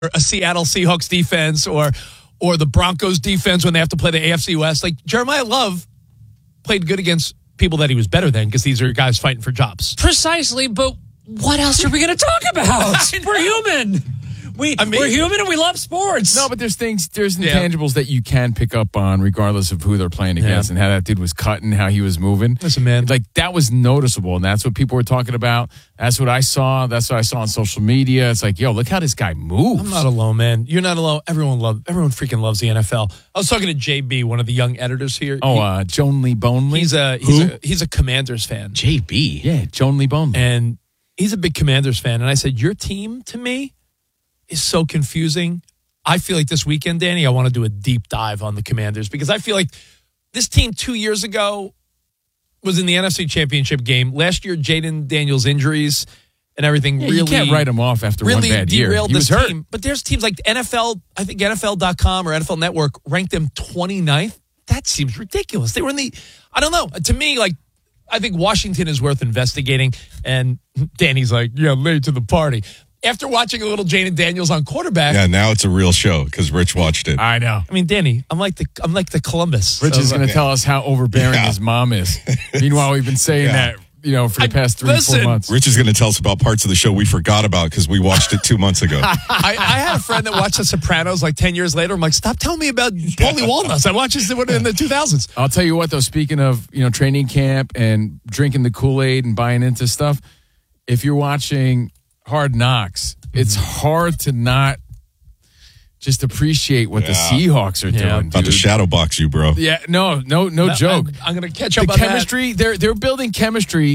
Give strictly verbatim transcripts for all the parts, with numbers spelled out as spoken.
a Seattle Seahawks defense or or the Broncos defense when they have to play the A F C West. Like, Jeremiah Love played good against people that he was better than because these are guys fighting for jobs. Precisely, but what else are we going to talk about? We're human. We, I mean, we're human and we love sports. No, but there's things, there's intangibles yeah. that you can pick up on regardless of who they're playing against yeah. and how that dude was cutting, how he was moving. Listen, man. Like, that was noticeable, and that's what people were talking about. That's what I saw. That's what I saw on social media. It's like, yo, look how this guy moves. I'm not alone, man. You're not alone. Everyone love, everyone freaking loves the N F L. I was talking to J B, one of the young editors here. Oh, he, uh, Joan Lee Boneley? He's a, he's a he's a Commanders fan. J B? Yeah, Joan Lee Boneley. And he's a big Commanders fan. And I said, your team, to me, is so confusing. I feel like this weekend, Danny, I want to do a deep dive on the Commanders because I feel like this team two years ago was in the N F C Championship game. Last year, Jaden Daniels' injuries and everything yeah, really... You can't write him off after really one bad year. Derailed he was this hurt. team. But there's teams like N F L, I think N F L dot com or N F L Network ranked them twenty-ninth. That seems ridiculous. They were in the... I don't know. To me, like, I think Washington is worth investigating. And Danny's like, yeah, late to the party. After watching a little Jaden Daniels on quarterback. Yeah, now it's a real show because Rich watched it. I know. I mean, Danny, I'm like the I'm like the Columbus. Rich so, is going to yeah. tell us how overbearing yeah. his mom is. Meanwhile, we've been saying yeah. that, you know, for the past three, I, listen, four months. Rich is going to tell us about parts of the show we forgot about because we watched it two months ago. I, I had a friend that watched The Sopranos like ten years later. I'm like, stop telling me about Paulie Walnuts. I watched this in the two thousands. I'll tell you what, though, speaking of, you know, training camp and drinking the Kool-Aid and buying into stuff, if you're watching Hard Knocks, it's hard to not just appreciate what yeah. the Seahawks are Yeah. doing. About to dude. shadow box you, bro. Yeah, no, no, no That- joke. I'm, I'm going to catch up The on chemistry, they're they're building chemistry.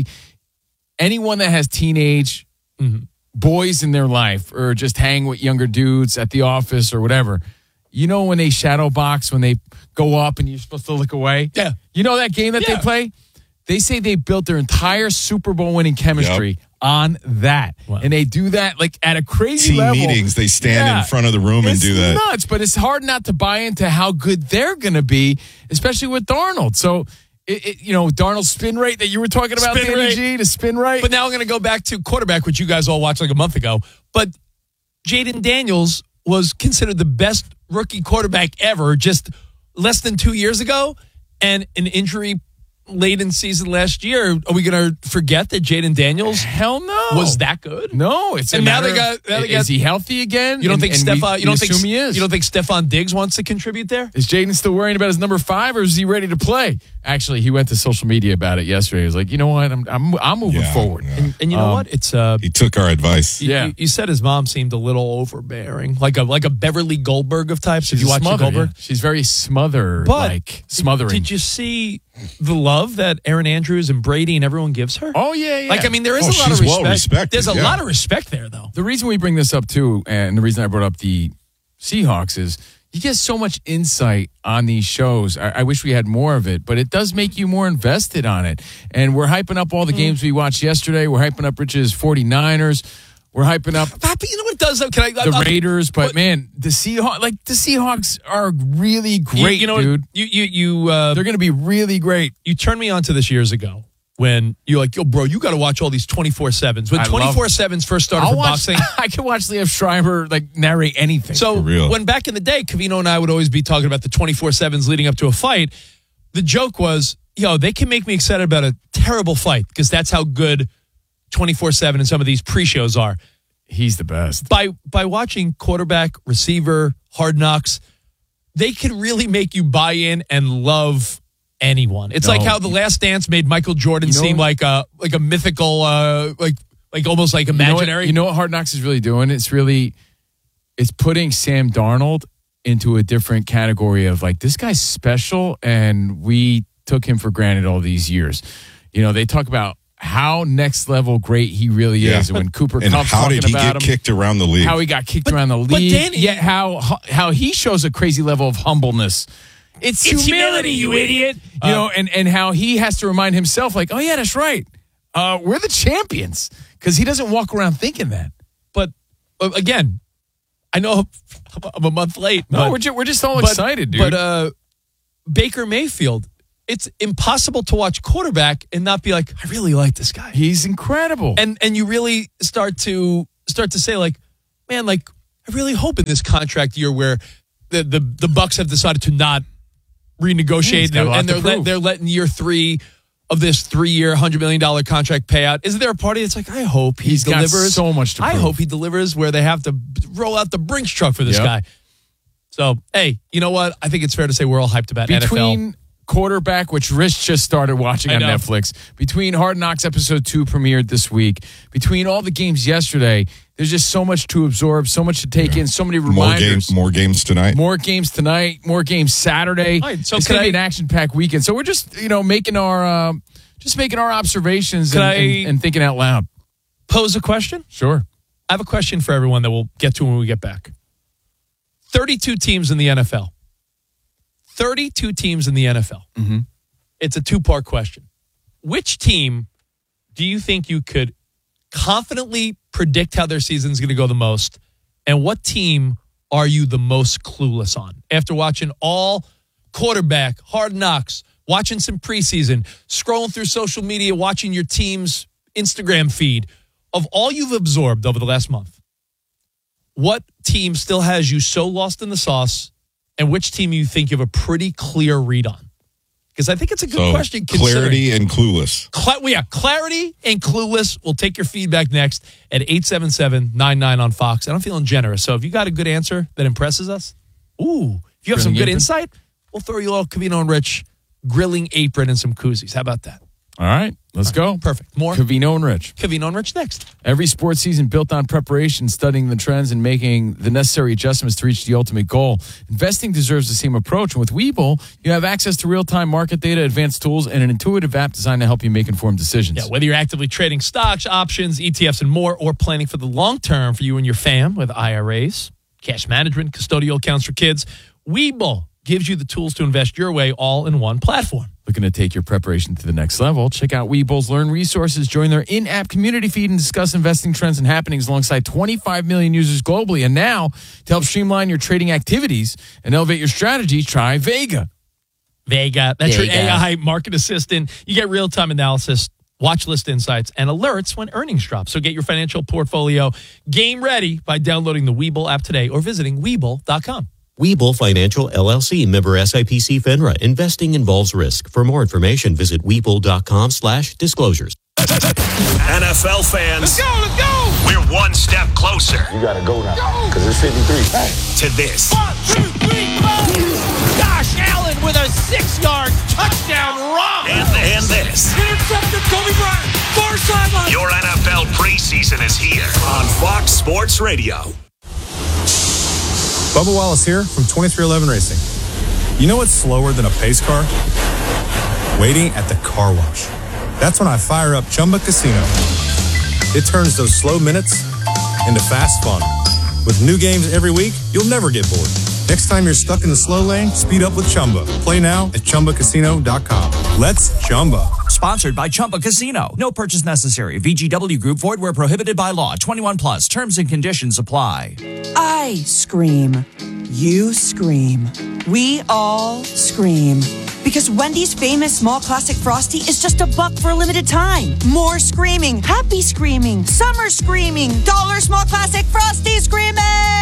Anyone that has teenage mm-hmm. boys in their life or just hang with younger dudes at the office or whatever, you know when they shadow box, when they go up and you're supposed to look away? Yeah. You know that game that Yeah. they play? They say they built their entire Super Bowl winning chemistry Yep. on that. Wow. And they do that like at a crazy Team level. meetings, they stand Yeah. in front of the room and It's do that. nuts, but it's hard not to buy into how good they're going to be, especially with Darnold. So, it, it, you know, Darnold's spin rate that you were talking about, Spin Danny rate. G, the spin rate. But now I'm going to go back to quarterback, which you guys all watched like a month ago. But Jaden Daniels was considered the best rookie quarterback ever just less than two years ago. And an injury late in season last year, are we going to forget that Jaden Daniels Hell no. was that good? No, it's a And now matter they got- of, now they is got- he healthy again? You don't And- think and Stephon? we- You don't we think assume he is. You don't think Stephon Diggs wants to contribute there? Is Jaden still worrying about his number five, or is he ready to play? Actually, he went to social media about it yesterday. He was like, you know what, I'm I'm, I'm moving Yeah, forward. yeah. And, and you know Um, what? It's uh, He took our advice. you, Yeah. you, you said his mom seemed a little overbearing, like a like a Beverly Goldberg of types. If She's you a watch smother, Goldberg, yeah. She's very smother, But like smothering. Did you see the love that Aaron Andrews and Brady and everyone gives her? Oh yeah, yeah. Like, I mean, there is Oh, a lot of she's respect. well respected, There's a yeah. lot of respect there, though. The reason we bring this up too, and the reason I brought up the Seahawks is you get so much insight on these shows. I, I wish we had more of it, but it does make you more invested on it. And we're hyping up all the games we watched yesterday. We're hyping up Rich's 49ers. We're hyping up But you know what it does, though? Can I? the I'll- Raiders. But what- man, the Seahawks, like the Seahawks, are really you, great, you know, dude. You you you uh, They're going to be really great. you turned me on to this years ago when you're like, yo, bro, you got to watch all these twenty-four sevens. When I love- twenty-four sevens first started I'll for watch, boxing. I can watch Liev Schreiber like narrate anything. So For real. when back in the day, Cavino and I would always be talking about the twenty-four sevens leading up to a fight, the joke was, yo, they can make me excited about a terrible fight because that's how good twenty-four seven and some of these pre-shows are. he's the best. By by watching quarterback, receiver, Hard Knocks, they can really make you buy in and love anyone. It's No. like how The Last Dance made Michael Jordan You know seem what? like a like a mythical, uh, like like almost like You know what- imaginary. You know what Hard Knocks is really doing? It's really, it's putting Sam Darnold into a different category of like, this guy's special and we took him for granted all these years. You know, they talk about how next level great he really Yeah. is. And when Cooper And Kupp's how talking did he about get him, kicked around the league? how he got kicked But- around the but league, Danny- yet how how he shows a crazy level of humbleness. It's, It's humility, humility, you you idiot. idiot. You Uh, know, and, and how he has to remind himself, like, oh, yeah, that's right. Uh, we're the champions. Because he doesn't walk around thinking that. But uh, again, I know I'm a month late. No, but, we're, ju- we're just all but- excited, dude. But uh, Baker Mayfield, it's impossible to watch quarterback and not be like, I really like this guy. He's incredible. And and you really start to start to say like, man, like I really hope in this contract year where the the, the Bucks have decided to not renegotiate yeah, and they're let, they're letting year three of this three-year, one hundred million dollars contract payout. Isn't there a party that's like, I hope he He's delivers. got so much to prove. I hope he delivers where they have to roll out the Brinks truck for this yep. guy. So, hey, you know what? I think it's fair to say we're all hyped about N F L. Between quarterback, which Rich just started watching on Netflix, between Hard Knocks episode two premiered this week, between all the games yesterday, there's just so much to absorb, so much to take in, so many reminders. More games, more games tonight. More games tonight, more games Saturday. Right, so it's going to be an action-packed weekend. So we're just, you know, making our uh, just making our observations and, I and, and thinking out loud. Pose a question? Sure. I have a question for everyone that we'll get to when we get back. thirty-two teams in the N F L. thirty-two teams in the N F L. Mm-hmm. It's a two-part question. Which team do you think you could confidently predict how their season is going to go the most? And what team are you the most clueless on? After watching all quarterback, Hard Knocks, watching some preseason, scrolling through social media, watching your team's Instagram feed, of all you've absorbed over the last month, what team still has you so lost in the sauce, and which team you think you have a pretty clear read on? Because I think it's a good so, question. Clarity and clueless. Cla- well, yeah, clarity and clueless. We'll take your feedback next at eight seven seven, nine nine on Fox. And I'm feeling generous. So if you got a good answer that impresses us, ooh, if you have some good insight, we'll throw you a little Covino and Rich grilling apron and some koozies. How about that? All right, let's go. Perfect. More Covino and Rich. Covino and Rich next. Every sports season built on preparation, studying the trends, and making the necessary adjustments to reach the ultimate goal. Investing deserves the same approach. And with Webull, you have access to real-time market data, advanced tools, and an intuitive app designed to help you make informed decisions. Yeah, whether you're actively trading stocks, options, E T Fs, and more, or planning for the long term for you and your fam with I R As, cash management, custodial accounts for kids, Webull gives you the tools to invest your way all in one platform. Looking to take your preparation to the next level? Check out Webull's Learn Resources. Join their in-app community feed and discuss investing trends and happenings alongside twenty-five million users globally. And now, to help streamline your trading activities and elevate your strategy, try Vega. Vega. That's Vega. your A I market assistant. You get real-time analysis, watch list insights, and alerts when earnings drop. So get your financial portfolio game ready by downloading the Webull app today or visiting Webull dot com. Webull Financial, L L C, member S I P C FINRA. Investing involves risk. For more information, visit Webull.com slash disclosures. N F L fans, let's go, let's go! We're one step closer. You gotta go now, because it's fifty-three. Hey. To this. One, two, three, four! Josh Allen with a six-yard touchdown run. And, and this. Intercepted Kobe Bryant. Far sideline. Your N F L preseason is here on Fox Sports Radio. Bubba Wallace here from twenty-three eleven Racing. You know what's slower than a pace car? Waiting at the car wash. That's when I fire up Chumba Casino. It turns those slow minutes into fast fun. With new games every week, you'll never get bored. Next time you're stuck in the slow lane, speed up with Chumba. Play now at Chumba Casino dot com. Let's Chumba. Sponsored by Chumba Casino. No purchase necessary. V G W Group. Void where prohibited by law. twenty-one plus. Terms and conditions apply. I scream. You scream. We all scream. Because Wendy's famous small classic Frosty is just a buck for a limited time. More screaming. Happy screaming. Summer screaming. Dollar small classic Frosty screaming!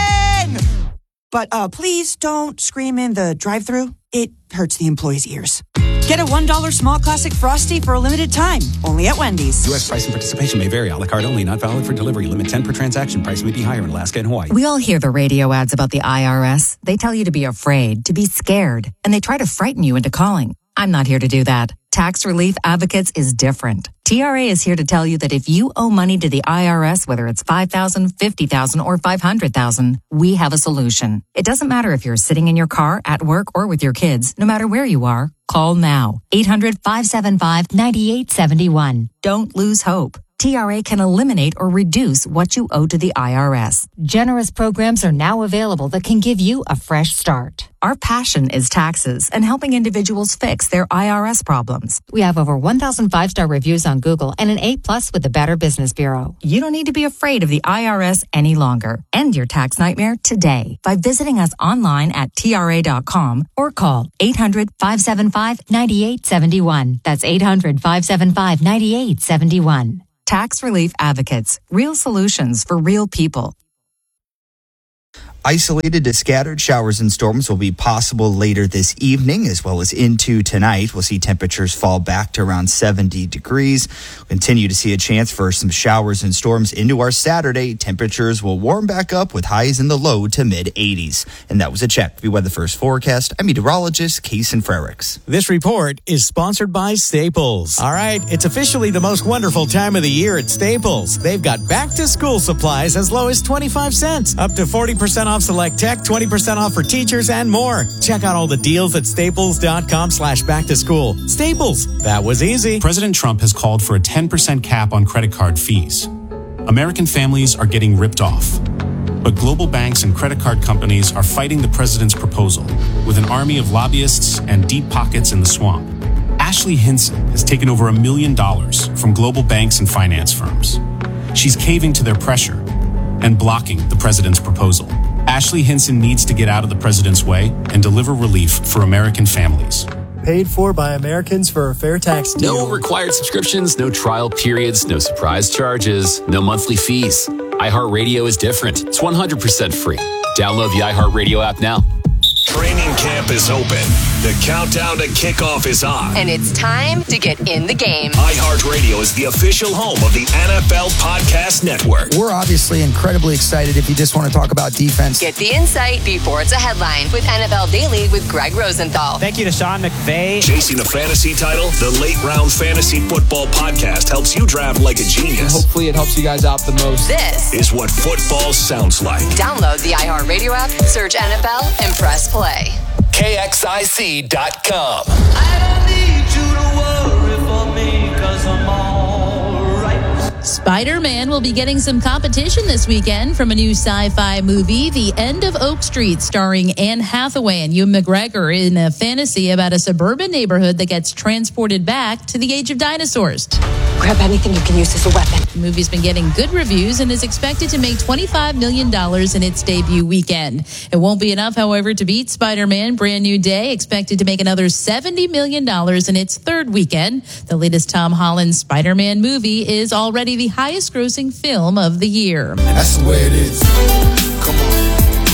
But uh, please don't scream in the drive-thru. It hurts the employees' ears. Get a one dollar small classic Frosty for a limited time. Only at Wendy's. U S price and participation may vary. A la carte only. Not valid for delivery. Limit ten per transaction. Price may be higher in Alaska and Hawaii. We all hear the radio ads about the I R S. They tell you to be afraid, to be scared, and they try to frighten you into calling. I'm not here to do that. Tax Relief Advocates is different. T R A is here to tell you that if you owe money to the I R S, whether it's five thousand dollars, fifty thousand dollars, or five hundred thousand dollars, we have a solution. It doesn't matter if you're sitting in your car, at work, or with your kids. No matter where you are, call now. eight hundred, five seven five, nine eight seven one. Don't lose hope. T R A can eliminate or reduce what you owe to the I R S. Generous programs are now available that can give you a fresh start. Our passion is taxes and helping individuals fix their I R S problems. We have over one thousand five-star reviews on Google and an A plus with the Better Business Bureau. You don't need to be afraid of the I R S any longer. End your tax nightmare today by visiting us online at T R A dot com or call eight hundred, five seven five, nine eight seven one. That's eight hundred, five seven five, nine eight seven one. Tax Relief Advocates. Real solutions for real people. Isolated to scattered showers and storms will be possible later this evening as well as into tonight. We'll see temperatures fall back to around seventy degrees. We'll continue to see a chance for some showers and storms into our Saturday. Temperatures will warm back up with highs in the low to mid eighties. And that was a check. View Weather First forecast. I'm meteorologist Kason Frericks. This report is sponsored by Staples. All right, it's officially the most wonderful time of the year at Staples. They've got back-to-school supplies as low as twenty-five cents, up to forty percent off select tech, twenty percent off for teachers, and more. Check out all the deals at staples.com slash back to school. Staples, that was easy. President Trump has called for a ten percent cap on credit card fees. American families are getting ripped off. But global banks and credit card companies are fighting the president's proposal with an army of lobbyists and deep pockets in the swamp. Ashley Hinson has taken over a million dollars from global banks and finance firms. She's caving to their pressure and blocking the president's proposal. Ashley Hinson needs to get out of the president's way and deliver relief for American families. Paid for by Americans for a fair tax deal. No required subscriptions, no trial periods, no surprise charges, no monthly fees. iHeartRadio is different. It's one hundred percent free. Download the iHeartRadio app now. Training camp is open. The countdown to kickoff is on. And it's time to get in the game. iHeartRadio is the official home of the N F L Podcast Network. We're obviously incredibly excited if you just want to talk about defense. Get the insight before it's a headline with N F L Daily with Greg Rosenthal. Thank you to Sean McVay. Chasing the fantasy title, the Late Round Fantasy Football Podcast helps you draft like a genius. And hopefully it helps you guys out the most. This is what football sounds like. Download the iHeartRadio app, search N F L, and press play. K X I C dot com. I don't need you to worry for me, 'cause I'm all right. Spider-Man will be getting some competition this weekend from a new sci-fi movie, The End of Oak Street, starring Anne Hathaway and Ewan McGregor in a fantasy about a suburban neighborhood that gets transported back to the age of dinosaurs. Grab anything you can use as a weapon. The movie's been getting good reviews and is expected to make twenty-five million dollars in its debut weekend. It won't be enough, however, to beat Spider-Man Brand New Day, expected to make another seventy million dollars in its third weekend. The latest Tom Holland Spider-Man movie is already the highest grossing film of the year. That's the way it is. Come on.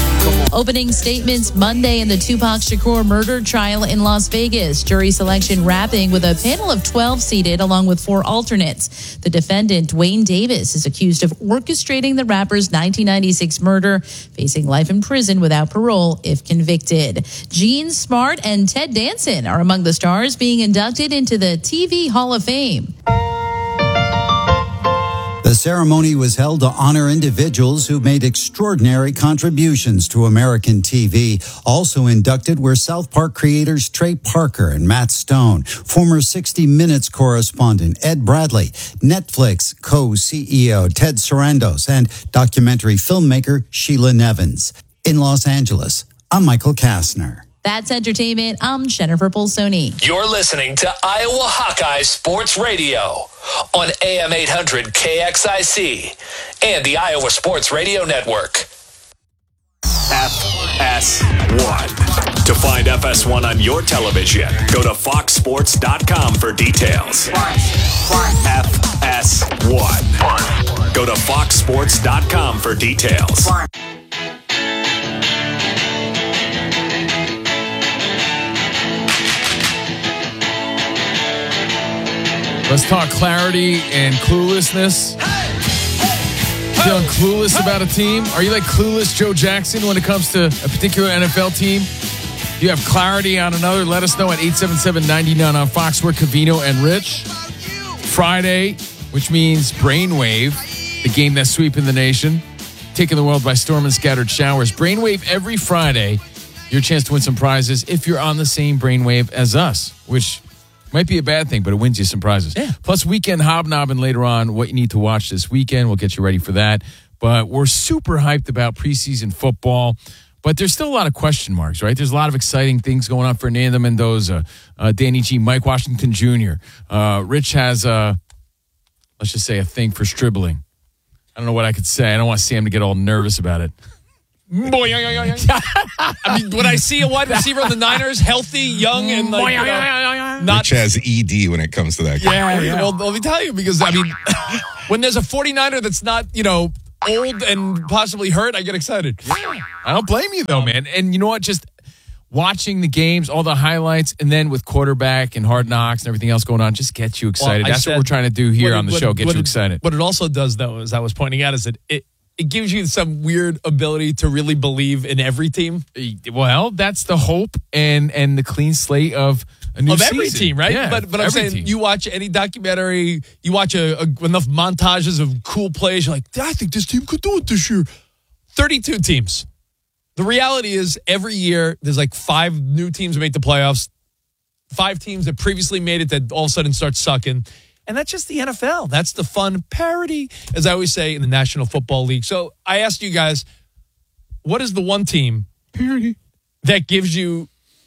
Opening statements Monday in the Tupac Shakur murder trial in Las Vegas. Jury selection wrapping with a panel of twelve seated along with four alternates. The defendant, Dwayne Davis, is accused of orchestrating the rapper's nineteen ninety-six murder, facing life in prison without parole if convicted. Gene Smart and Ted Danson are among the stars being inducted into the T V Hall of Fame. The ceremony was held to honor individuals who made extraordinary contributions to American T V. Also inducted were South Park creators Trey Parker and Matt Stone, former sixty minutes correspondent Ed Bradley, Netflix co-C E O Ted Sarandos, and documentary filmmaker Sheila Nevins. In Los Angeles, I'm Michael Kastner. That's entertainment. I'm Jennifer Polsoni. You're listening to Iowa Hawkeye Sports Radio on A M eight hundred K X I C and the Iowa Sports Radio Network. F S one. To find F S one on your television, go to fox sports dot com for details. F S one. Go to fox sports dot com for details. Let's talk clarity and cluelessness. Feeling clueless about a team? Are you like clueless Joe Jackson when it comes to a particular N F L team? Do you have clarity on another? Let us know at eight seven seven, nine nine on Fox. We're Covino and Rich. Friday, which means Brainwave, the game that's sweeping the nation, taking the world by storm and scattered showers. Brainwave every Friday, your chance to win some prizes if you're on the same brainwave as us, which might be a bad thing, but it wins you some prizes. Yeah. Plus, weekend hobnobbing later on, what you need to watch this weekend. We'll get you ready for that. But we're super hyped about preseason football. But there's still a lot of question marks, right? There's a lot of exciting things going on. Fernando Mendoza, uh, Danny G, Mike Washington Junior Uh, Rich has, uh, let's just say, a thing for stribbling. I don't know what I could say. I don't want Sam to get all nervous about it. I mean, when I see a wide receiver on the Niners, healthy, young, and like, you know, not Rich has E D when it comes to that. Yeah, yeah. Well, let me tell you, because I mean, when there's a forty-niner that's not, you know, old and possibly hurt, I get excited. I don't blame you, though, man. And you know what? Just watching the games, all the highlights, and then with quarterback and Hard Knocks and everything else going on, just gets you excited. Well, That's said, what we're trying to do here what, on the what, show, get what you it, excited. What it also does, though, as I was pointing out, is that it, it gives you some weird ability to really believe in every team. Well, that's the hope and and the clean slate of a new of every season. team, right? Yeah, but but I'm saying team. you watch any documentary, you watch a, a, enough montages of cool plays, you're like, I think this team could do it this year. thirty-two teams. The reality is every year there's like five new teams that make the playoffs, five teams that previously made it that all of a sudden start sucking. And that's just the N F L. That's the fun parity, as I always say, in the National Football League. So I asked you guys, what is the one team parity that gives you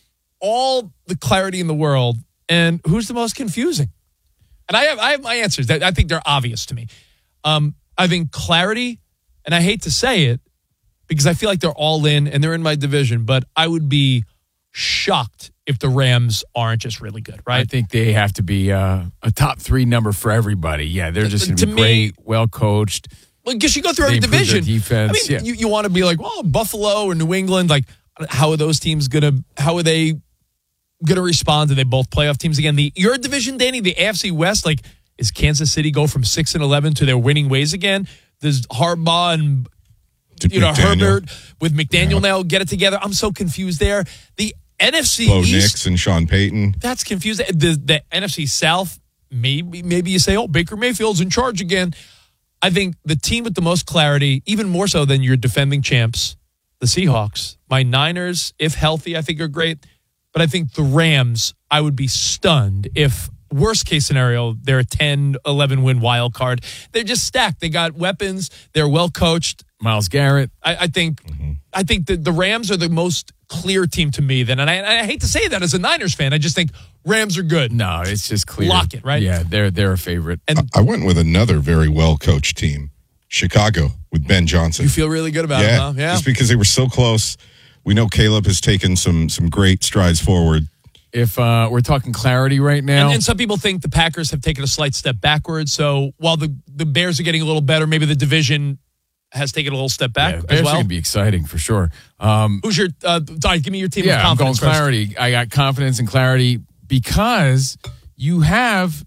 all the clarity in the world, and who's the most confusing? And I have I have my answers. I think they're obvious to me. Um, I think clarity, and I hate to say it because I feel like they're all in and they're in my division, but I would be shocked if the Rams aren't just really good, right? I think they have to be uh, a top three number for everybody. Yeah, they're just going to be me- great, well coached. Well, because you go through They every improve their division. defense, I mean, yeah. you, you want to be like, well, Buffalo or New England, like, how are those teams gonna? How are they gonna respond? Are they both playoff teams again? The your division, Danny, the A F C West, like, is Kansas City go from six and eleven to their winning ways again? Does Harbaugh and you know McDaniel. Herbert with McDaniel now get it together? I'm so confused there. The N F C Bo East, Nix and Sean Payton. that's confusing. The the N F C South, maybe maybe you say, oh, Baker Mayfield's in charge again. I think the team with the most clarity, even more so than your defending champs, the Seahawks. My Niners, if healthy, I think are great. But I think the Rams, I would be stunned if, worst case scenario, they're a ten, eleven win wild card. They're just stacked. They got weapons. They're well coached. Myles Garrett. I, I think I think the, the Rams are the most clear team to me then. And I, and I hate to say that as a Niners fan. I just think Rams are good. No, it's just clear. Lock it, right? Yeah, they're they're a favorite. And I went with another very well-coached team, Chicago, with Ben Johnson. you feel really good about yeah, it, huh? Yeah. just because they were so close. We know Caleb has taken some some great strides forward. If uh, we're talking clarity right now, And, and some people think the Packers have taken a slight step backwards. So while the, the Bears are getting a little better, maybe the division has taken a little step back yeah, as Bears are well. going to be exciting for sure. Um, Who's your? Uh, sorry, give me your team yeah, of I'm going confidence first. clarity. I got confidence and clarity because you have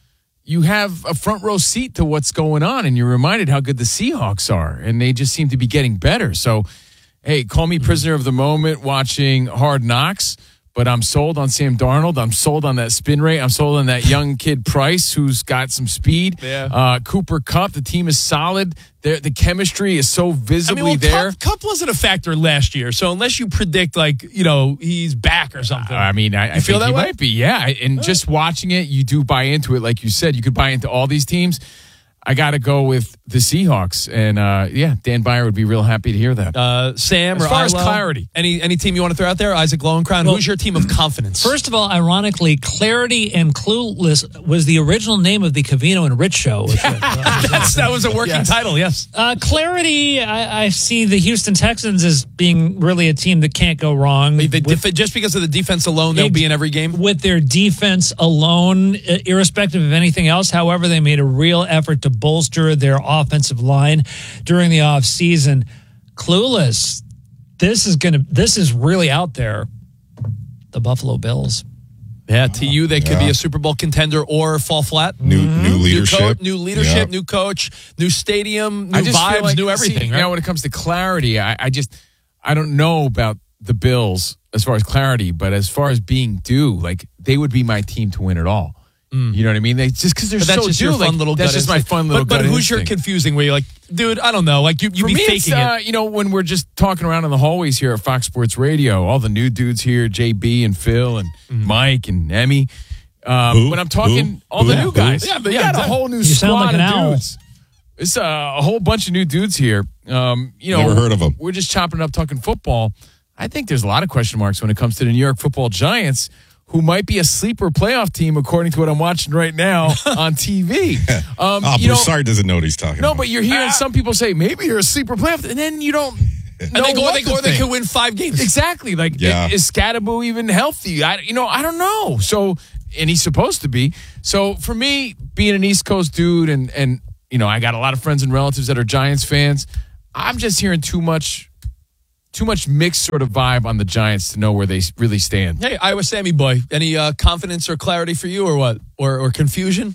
you have a front row seat to what's going on, and you're reminded how good the Seahawks are, and they just seem to be getting better. So, hey, call me prisoner of the moment watching Hard Knocks. But I'm sold on Sam Darnold. I'm sold on that spin rate. I'm sold on that young kid Price, who's got some speed. Yeah. Uh, Cooper Kupp, the team is solid. They're, the chemistry is so I visibly mean, well, there. Cup, Cup wasn't a factor last year, so unless you predict like you know he's back or something, I mean, I, I You feel think that he way? might be. Yeah, and just watching it, you do buy into it. Like you said, you could buy into all these teams. I got to go with the Seahawks, and uh, yeah, Dan Byer would be real happy to hear that. Uh, Sam, As or far as Ilo, clarity. any any team you want to throw out there? Isaac Lowenkron, Well, who's your team of confidence? First of all, ironically, Clarity and Clueless was the original name of the Covino and Rich show. Which, uh, That's, that was a working Yes. title, yes. Uh, Clarity, I, I see the Houston Texans as being really a team that can't go wrong. They, with, def- just because of the defense alone, they'll Ex- be in every game. with their defense alone, uh, irrespective of anything else. However, they made a real effort to bolster their offensive line during the offseason. Clueless, this is going to, this is really out there. The Buffalo Bills. Yeah, to you, they could Yeah. be a Super Bowl contender or fall flat. New new leadership. New, co- new leadership, Yeah. new coach, new stadium, new I just vibes, feel like, new see, everything. you right? know, when it comes to clarity, I, I just I don't know about the Bills as far as clarity, but as far as being due, like they would be my team to win it all. You know what I mean? They just because they're But that's so just due. your fun like, little that's gut just my instinct. fun little. But, but gut who's your instinct. confusing where you're like, dude, I don't know. Like you, you For be me, faking it's, uh, it. you know, when we're just talking around in the hallways here at Fox Sports Radio, all the new dudes here, J B and Phil and Mm-hmm. Mike and Emmy. Um, Who? when I'm talking Who? all the Who? new guys, Who? Yeah, but we yeah, got a that- whole new You sound squad like an of owl. dudes. It's uh, a whole bunch of new dudes here. Um, you know, Never heard of 'em. We're just chopping it up talking football. I think there's a lot of question marks when it comes to the New York Football Giants, who might be a sleeper playoff team according to what I'm watching right now on T V. Um, Oh, you know, Broussard doesn't know what he's talking no, about. but you're hearing some people say maybe you're a sleeper playoff, and then you don't. And they go, they go, they could win five games. Exactly. Like, Yeah. is Scatterbo even healthy? I, you know, I don't know. So, and he's supposed to be. So, for me, being an East Coast dude and and you know, I got a lot of friends and relatives that are Giants fans. I'm just hearing too much, too much mixed sort of vibe on the Giants to know where they really stand. Hey, Iowa Sammy boy, any uh, confidence or clarity for you or what? Or, or confusion?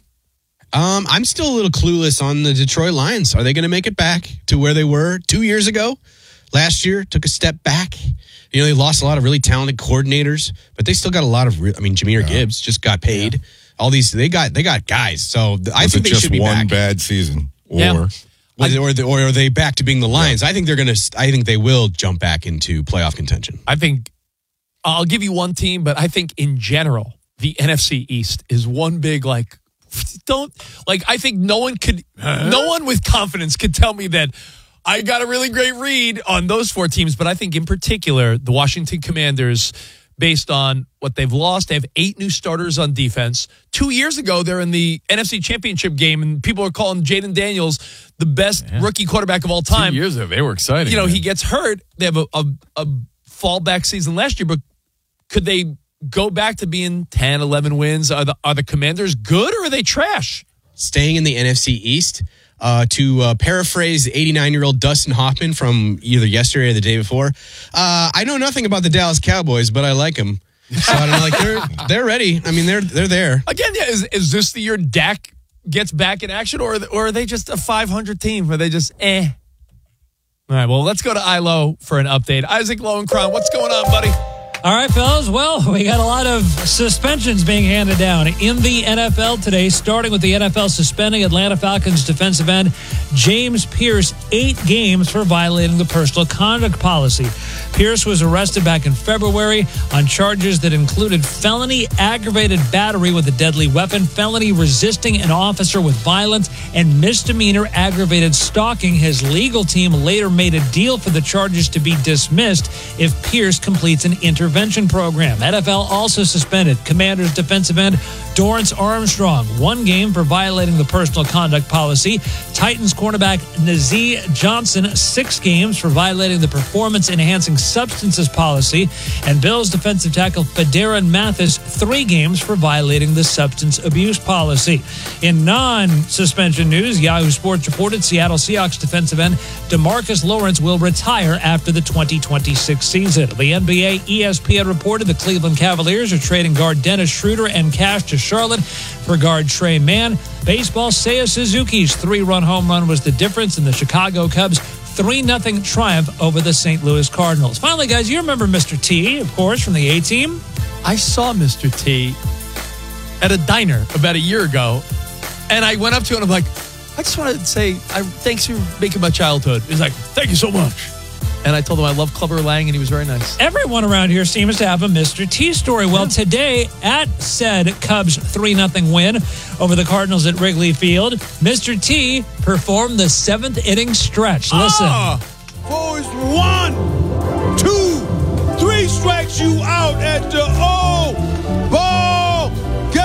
Um, I'm still a little clueless on the Detroit Lions. Are they going to make it back to where they were two years ago? Last year, took a step back. You know, they lost a lot of really talented coordinators, but they still got a lot of, re- I mean, Jahmyr yeah. Gibbs just got paid. Yeah. All these, they got they got guys. So th- I Was think it they just should be one back. bad season? Or, Yeah. Was it- or, the, or are they back to being the Lions? I think they're going to, I think they will jump back into playoff contention. I think I'll give you one team, but I think in general, the N F C East is one big, like, don't, like, I think no one could, huh? no one with confidence could tell me that I got a really great read on those four teams. But I think in particular, the Washington Commanders, based on what they've lost, they have eight new starters on defense. Two years ago, they're in the N F C Championship game, and people are calling Jaden Daniels the best yeah. rookie quarterback of all time. Two years ago, they were exciting. You know, man. he gets hurt. They have a, a, a fallback season last year, but could they go back to being ten, eleven wins? Are the, are the Commanders good or are they trash? Staying in the N F C East, uh, to uh, paraphrase eighty-nine-year-old Dustin Hoffman from either yesterday or the day before, uh, I know nothing about the Dallas Cowboys, but I like them. So I don't know, like they're they're ready. I mean, they're they're there. Again, yeah, is, is this the year Dak gets back in action, or, or are they just a five hundred team? Are they just eh? All right, well, let's go to I L O for an update. Isaac Lowenkron, what's going on, buddy? All right, fellas. Well, we got a lot of suspensions being handed down in the N F L today, starting with the N F L suspending Atlanta Falcons defensive end James Pierce eight games for violating the personal conduct policy. Pierce was arrested back in February on charges that included felony aggravated battery with a deadly weapon, felony resisting an officer with violence, and misdemeanor aggravated stalking. His legal team later made a deal for the charges to be dismissed if Pierce completes an intervention program. N F L also suspended Commanders defensive end Dorrance Armstrong one game for violating the personal conduct policy. Titans cornerback Nazee Johnson six games for violating the performance enhancing substances policy, and Bills defensive tackle Federian Mathis three games for violating the substance abuse policy. In non-suspension news, Yahoo Sports reported Seattle Seahawks defensive end DeMarcus Lawrence will retire after the twenty twenty-six season. The N B A, E S P N reported the Cleveland Cavaliers are trading guard Dennis Schroeder and cash to Charlotte for guard Trey Mann. Baseball, Seiya Suzuki's three-run home run was the difference in the Chicago Cubs' three nothing triumph over the Saint Louis Cardinals. Finally, guys, you remember Mister T, of course, from the A-Team? I saw Mister T at a diner about a year ago, and I went up to him and I'm like, I just want to say, I, thanks for making my childhood. He's like, thank you so much. And I told him I love Clubber Lang, and he was very nice. Everyone around here seems to have a Mister T story. Well, today, at said Cubs three nothing win over the Cardinals at Wrigley Field, Mister T performed the seventh inning stretch. Listen. Ah, boys, one, two, three strikes you out at the O ball game.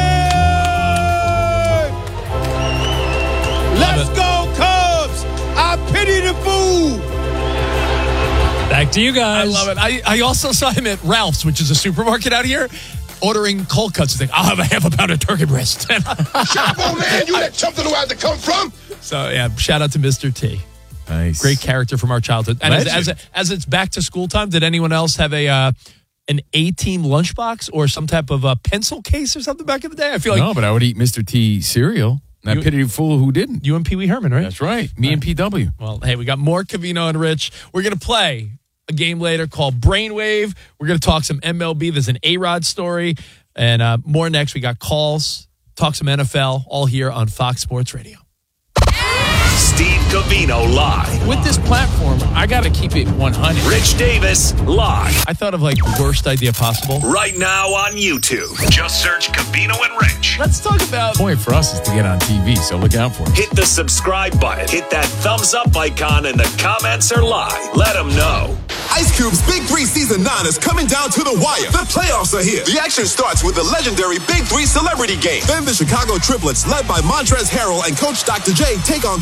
Let's go, Cubs. I pity the fool. Back to you guys. I love it. I, I also saw him at Ralph's, which is a supermarket out here, ordering cold cuts. He's like, I'll have a half a pound of turkey breast. Shut up, old man. You let something know where to come from. So, yeah, shout out to Mister T. Nice. Great character from our childhood. And as, as, as it's back to school time, did anyone else have a uh, an A-Team lunchbox or some type of a pencil case or something back in the day? I feel like no, but I would eat Mister T cereal. And I pity the fool who didn't. You and Pee Wee Herman, right? That's right. Me and P W. Well, hey, we got more Covino and Rich. We're going to play a game later called Brainwave. We're going to talk some M L B. There's an A-Rod story. And uh, more next. We got calls, talk some N F L, all here on Fox Sports Radio. Steve Covino live. With this platform, I got to keep it one hundred. Rich Davis live. I thought of like the worst idea possible. Right now on YouTube. Just search Covino and Rich. Let's talk about... The point for us is to get on T V, so look out for it. Hit the subscribe button. Hit that thumbs up icon, and the comments are live. Let them know. Ice Cube's Big Three Season nine is coming down to the wire. The playoffs are here. The action starts with the legendary Big Three Celebrity Game. Then the Chicago Triplets, led by Montrezl Harrell and Coach Doctor J, take on Coach Gary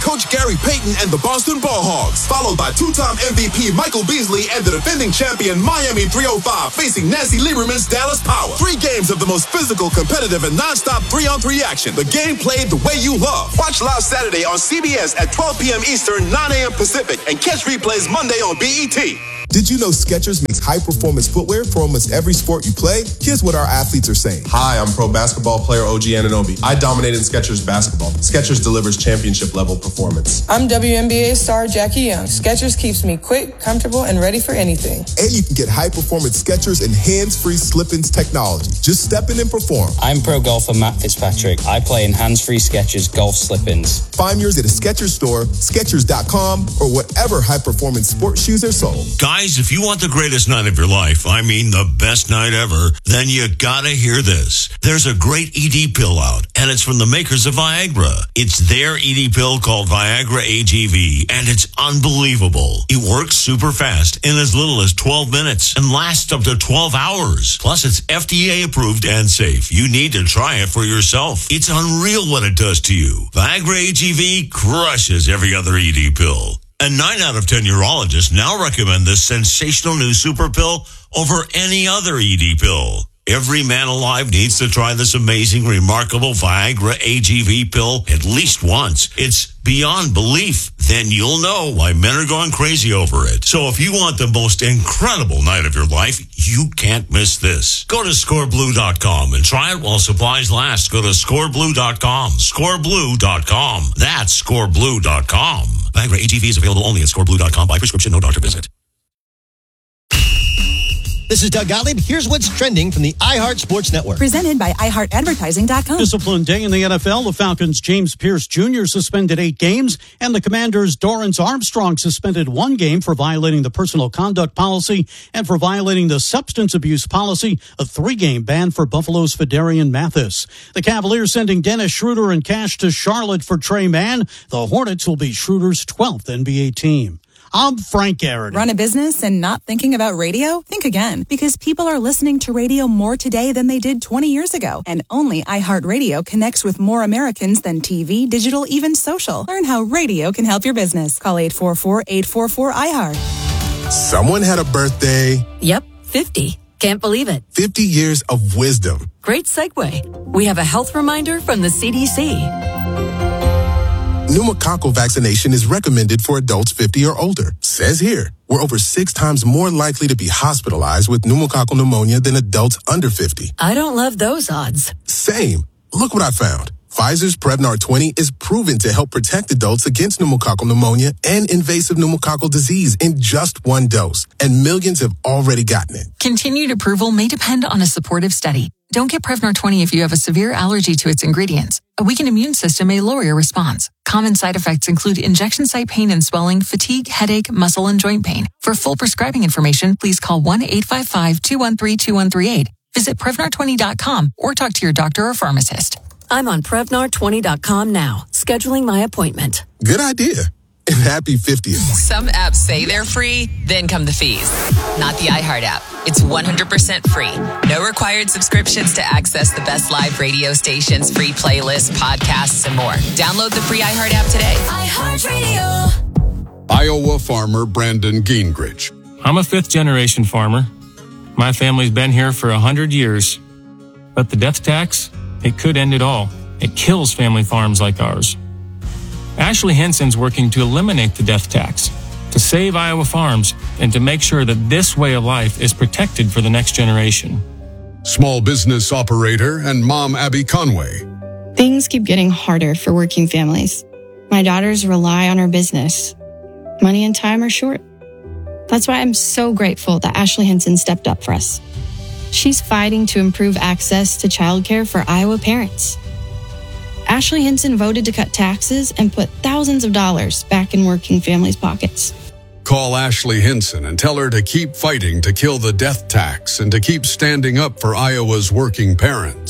Gary Payton and the Boston Ball Hogs, followed by two-time M V P Michael Beasley and the defending champion Miami three oh five facing Nancy Lieberman's Dallas Power. Three games of the most physical, competitive, and non-stop three-on-three action. The game played the way you love. Watch live Saturday on C B S at twelve p.m. Eastern, nine a.m. Pacific, and catch replays Monday on B E T. Did you know Skechers makes high-performance footwear for almost every sport you play? Here's what our athletes are saying. Hi, I'm pro basketball player O G Anunoby. I dominated in Skechers basketball. Skechers delivers championship-level performance. I'm W N B A star Jackie Young. Skechers keeps me quick, comfortable, and ready for anything. And you can get high-performance Skechers and hands-free slip-ins technology. Just step in and perform. I'm pro golfer Matt Fitzpatrick. I play in hands-free Skechers golf slip-ins. Find yours at a Skechers store, Skechers dot com, or whatever high-performance sports shoes are sold. Guys, if you want the greatest night of your life, I mean the best night ever, then you gotta hear this. There's a great E D pill out, and it's from the makers of Viagra. It's their E D pill called Viagra A G V, and it's unbelievable. It works super fast in as little as twelve minutes and lasts up to twelve hours. Plus, it's F D A approved and safe. You need to try it for yourself. It's unreal what it does to you. Viagra A G V crushes every other E D pill. And nine out of ten urologists now recommend this sensational new super pill over any other E D pill. Every man alive needs to try this amazing, remarkable Viagra A G V pill at least once. It's beyond belief. Then you'll know why men are going crazy over it. So if you want the most incredible night of your life, you can't miss this. Go to score blue dot com and try it while supplies last. Go to score blue dot com. score blue dot com. That's score blue dot com. Viagra A G V is available only at score blue dot com by prescription, no doctor visit. This is Doug Gottlieb. Here's what's trending from the iHeart Sports Network. Presented by i heart advertising dot com. Discipline day in the N F L. The Falcons' James Pierce Junior suspended eight games, and the Commanders' Dorrance Armstrong suspended one game for violating the personal conduct policy and for violating the substance abuse policy, a three-game ban for Buffalo's Fedarian Mathis. The Cavaliers sending Dennis Schroeder and cash to Charlotte for Trey Mann. The Hornets will be Schroeder's twelfth N B A team. I'm Frank Garrett. Run a business and not thinking about radio? Think again, because people are listening to radio more today than they did twenty years ago. And only iHeartRadio connects with more Americans than T V, digital, even social. Learn how radio can help your business. Call eight four four, eight four four, iHeart. Someone had a birthday. Yep, fifty. Can't believe it. fifty years of wisdom. Great segue. We have a health reminder from the C D C. Pneumococcal vaccination is recommended for adults fifty or older. Says here, we're over six times more likely to be hospitalized with pneumococcal pneumonia than adults under fifty. I don't love those odds. Same. Look what I found. Pfizer's Prevnar twenty is proven to help protect adults against pneumococcal pneumonia and invasive pneumococcal disease in just one dose. And millions have already gotten it. Continued approval may depend on a supportive study. Don't get Prevnar twenty if you have a severe allergy to its ingredients. A weakened immune system may lower your response. Common side effects include injection site pain and swelling, fatigue, headache, muscle, and joint pain. For full prescribing information, please call one eight five five, two one three, two one three eight. Visit Prevnar twenty dot com or talk to your doctor or pharmacist. I'm on Prevnar twenty dot com now, scheduling my appointment. Good idea. And happy fiftieth. Some apps say they're free, then come the fees. Not the iHeart app. It's one hundred percent free. No required subscriptions to access the best live radio stations, free playlists, podcasts, and more. Download the free iHeart app today. iHeartRadio. Iowa farmer Brandon Gingrich. I'm a fifth-generation farmer. My family's been here for one hundred years. But the death tax, it could end it all. It kills family farms like ours. Ashley Henson's working to eliminate the death tax, to save Iowa farms, and to make sure that this way of life is protected for the next generation. Small business operator and mom Abby Conway. Things keep getting harder for working families. My daughters rely on our business. Money and time are short. That's why I'm so grateful that Ashley Henson stepped up for us. She's fighting to improve access to childcare for Iowa parents. Ashley Henson voted to cut taxes and put thousands of dollars back in working families' pockets. Call Ashley Henson and tell her to keep fighting to kill the death tax and to keep standing up for Iowa's working parents.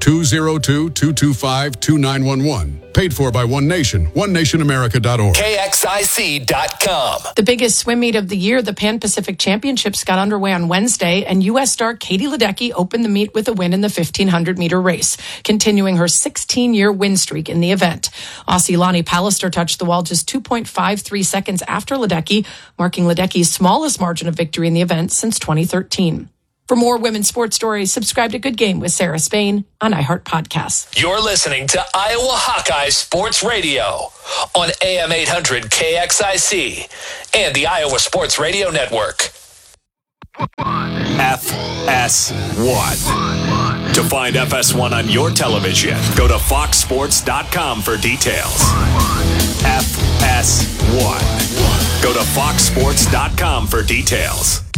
two oh two, two two five, two nine one one. Paid for by One Nation, one nation america dot org. K X I C dot com. The biggest swim meet of the year, the Pan Pacific Championships, got underway on Wednesday, and U S star Katie Ledecky opened the meet with a win in the fifteen hundred meter race, continuing her sixteen-year win streak in the event. Aussie Lonnie Pallister touched the wall just two point five three seconds after Ledecky, marking Ledecky's smallest margin of victory in the event since twenty thirteen. For more women's sports stories, subscribe to Good Game with Sarah Spain on iHeart Podcasts. You're listening to Iowa Hawkeye Sports Radio on A M eight hundred K X I C and the Iowa Sports Radio Network. F S one. To find F S one on your television, go to fox sports dot com for details. F S one. Go to fox sports dot com for details.